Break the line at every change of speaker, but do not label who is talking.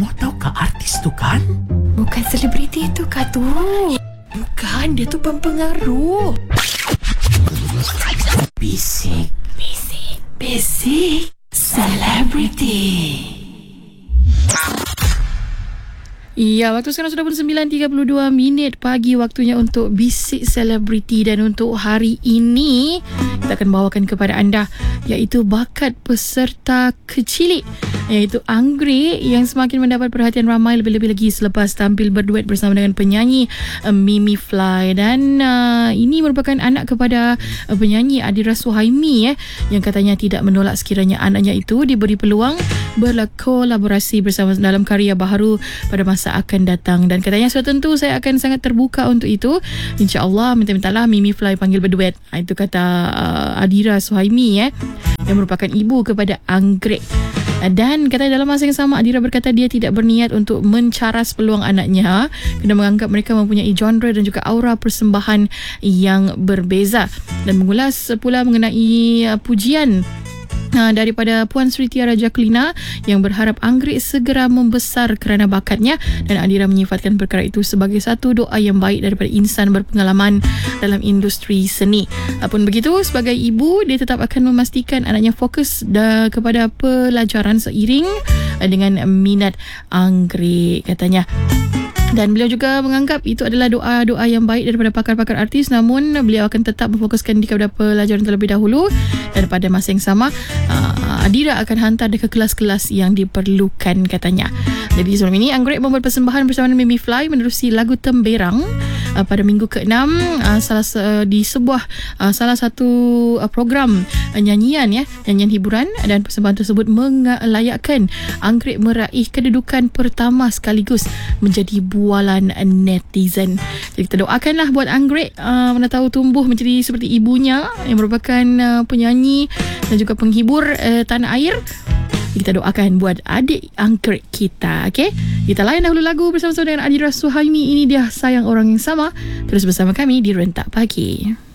Kamu tahu kah artis tu kan?
Bukan selebriti tu kah tu?
Bukan, dia tu pempengaruh. Bisik selebriti.
Ya, waktu sekarang sudah pun 9.32 pagi, waktunya untuk Bisik Selebriti. Dan untuk hari ini kita akan bawakan kepada anda iaitu bakat peserta kecilik, iaitu Anggrek, yang semakin mendapat perhatian ramai, lebih-lebih lagi selepas tampil berduet bersama dengan penyanyi Mimi Fly. Dan ini merupakan anak kepada penyanyi Adira Suhaimi yang katanya tidak menolak sekiranya anaknya itu diberi peluang berkolaborasi bersama dalam karya baharu pada masa akan datang. Dan katanya sudah tentu saya akan sangat terbuka untuk itu. InsyaAllah, minta-mintalah Mimi Fly panggil berduet. Itu kata Adira Suhaimi yang merupakan ibu kepada Anggrek. Dan katanya dalam masa yang sama, Adira berkata dia tidak berniat untuk mencaras peluang anaknya kerana menganggap mereka mempunyai genre dan juga aura persembahan yang berbeza. Dan mengulas pula mengenai pujian daripada Puan Sri Tiara Jacquelina yang berharap Anggrek segera membesar kerana bakatnya, dan Adira menyifatkan perkara itu sebagai satu doa yang baik daripada insan berpengalaman dalam industri seni. Apapun begitu, sebagai ibu, dia tetap akan memastikan anaknya fokus kepada pelajaran seiring dengan minat Anggrek, katanya. Dan beliau juga menganggap itu adalah doa-doa yang baik daripada pakar-pakar artis, namun beliau akan tetap memfokuskan kepada pelajaran terlebih dahulu. Dan pada masa yang sama, Adira akan hantar dia ke kelas-kelas yang diperlukan, katanya. Jadi sebelum ini, Anggrek membuat persembahan bersama Mimi Fly menerusi lagu Temberang pada minggu ke-6 di sebuah salah satu program nyanyian hiburan. Dan persembahan tersebut melayakkan Anggrek meraih kedudukan pertama sekaligus menjadi bualan netizen. Jadi kita doakanlah buat Anggrek, mana tahu tumbuh menjadi seperti ibunya yang merupakan penyanyi dan juga penghibur tanah air. Kita doakan buat adik Anggrek kita. Okay? Kita layan dahulu lagu bersama-sama dengan Adira Suhaimi. Ini dia Sayang Orang Yang Sama. Terus bersama kami di Rentak Pagi.